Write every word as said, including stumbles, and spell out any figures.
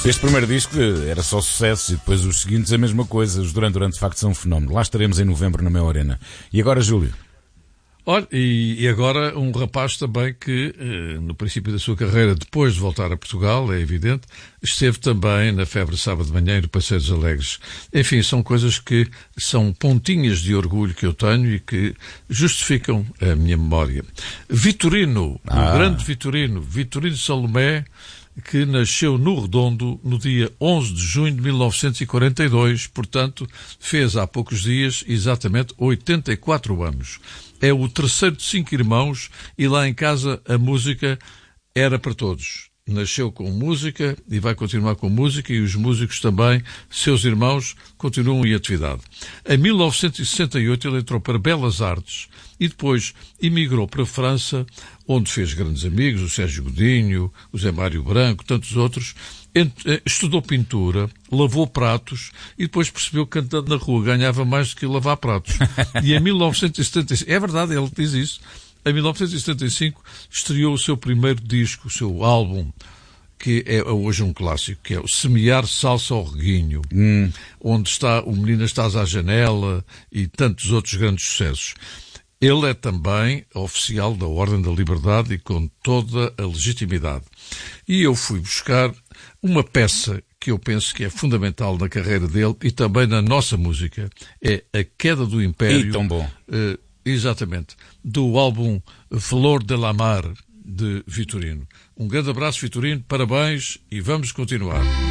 Este primeiro disco era só sucesso e depois os seguintes a mesma coisa. Os Duran Duran de facto são um fenómeno. Lá estaremos em novembro na Mel Arena. E agora, Júlio? Olha, e, e agora um rapaz também que, eh, no princípio da sua carreira, depois de voltar a Portugal, é evidente, esteve também na Febre Sábado de Manhã e no Passeio dos Alegres. Enfim, são coisas que são pontinhas de orgulho que eu tenho e que justificam a minha memória. Vitorino, Ah. o grande Vitorino, Vitorino Salomé, que nasceu no Redondo no dia onze de junho de mil novecentos e quarenta e dois, portanto, fez há poucos dias exatamente oitenta e quatro anos. É o terceiro de cinco irmãos e lá em casa a música era para todos. Nasceu com música e vai continuar com música e os músicos também, seus irmãos, continuam em atividade. Em mil novecentos e sessenta e oito ele entrou para Belas Artes e depois emigrou para a França, onde fez grandes amigos, o Sérgio Godinho, o Zé Mário Branco, tantos outros. Estudou pintura, lavou pratos e depois percebeu que cantando na rua ganhava mais do que lavar pratos. E em mil novecentos e setenta e cinco, é verdade, ele diz isso, em mil novecentos e setenta e cinco estreou o seu primeiro disco, o seu álbum, que é hoje um clássico, que é o Semear Salsa ao Reguinho, hum. onde está o Menina Estás à Janela e tantos outros grandes sucessos. Ele é também oficial da Ordem da Liberdade e com toda a legitimidade. E eu fui buscar uma peça que eu penso que é fundamental na carreira dele e também na nossa música. É A Queda do Império. E tão bom. Uh, exatamente. Do álbum Flor de la Mar, de Vitorino. Um grande abraço, Vitorino. Parabéns e vamos continuar.